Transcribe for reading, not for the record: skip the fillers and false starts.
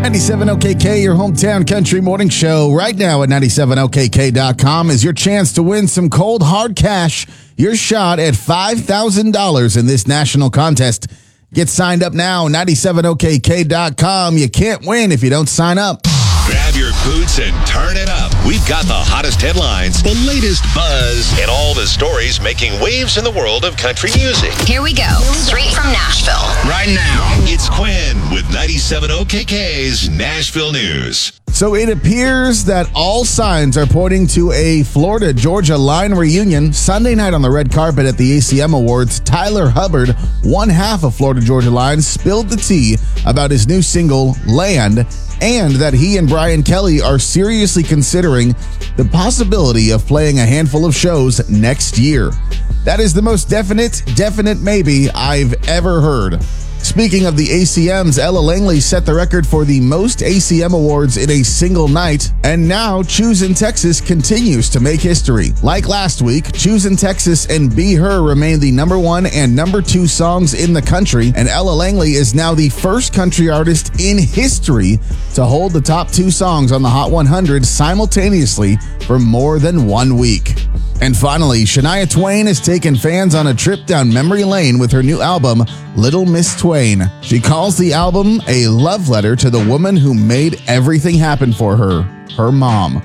97 OKK, your hometown country morning show. Right now at 97OKK.com is your chance to win some cold, hard cash. Your shot at $5,000 in this national contest. Get signed up now, 97OKK.com. You can't win if you don't sign up. Grab your boots and turn it up. We've got the hottest headlines, the latest buzz, and all the stories making waves in the world of country music. Here we go. Straight from Nashville. Right now, it's Quinn with 97 OKK's Nashville News. So it appears that all signs are pointing to a Florida-Georgia line reunion. Sunday night on the red carpet at the ACM Awards, Tyler Hubbard, one half of Florida-Georgia Line, spilled the tea about his new single, Land, and that he and Brian Kelly are seriously considering the possibility of playing a handful of shows next year. That is the most definite maybe I've ever heard. Speaking of the ACMs, Ella Langley set the record for the most ACM awards in a single night, and now Choosin' Texas continues to make history. Like last week, Choosin' Texas and Be Her remain the number 1 and number 2 songs in the country, and Ella Langley is now the first country artist in history to hold the top 2 songs on the Hot 100 simultaneously for more than 1 week. And finally, Shania Twain has taken fans on a trip down memory lane with her new album, Little Miss Twain. She calls the album a love letter to the woman who made everything happen for her, her mom.